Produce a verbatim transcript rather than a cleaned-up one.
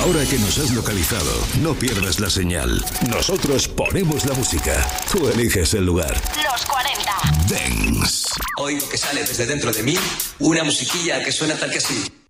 Ahora que nos has localizado, no pierdas la señal. Nosotros ponemos la música. Tú eliges el lugar. Los cuarenta. Dance. Oigo que sale desde dentro de mí una musiquilla que suena tal que así.